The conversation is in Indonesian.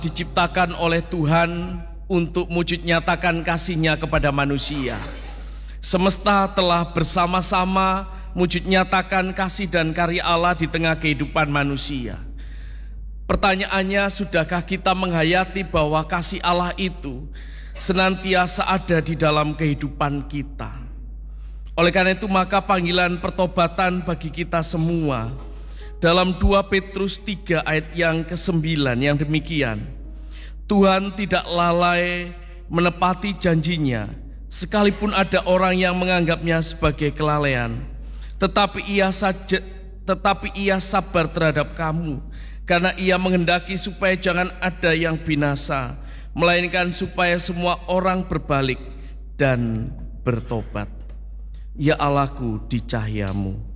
diciptakan oleh Tuhan untuk wujud nyatakan kasih-Nya kepada manusia. Semesta telah bersama-sama wujud nyatakan kasih dan karya Allah di tengah kehidupan manusia. Pertanyaannya, sudahkah kita menghayati bahwa kasih Allah itu senantiasa ada di dalam kehidupan kita? Oleh karena itu, maka panggilan pertobatan bagi kita semua dalam 2 Petrus 3 ayat yang ke-9 yang demikian. Tuhan tidak lalai menepati janjinya, sekalipun ada orang yang menganggapnya sebagai kelalaian. Tetapi ia sabar terhadap kamu, karena ia menghendaki supaya jangan ada yang binasa, melainkan supaya semua orang berbalik dan bertobat. Ya Allahku, di cahaya-Mu.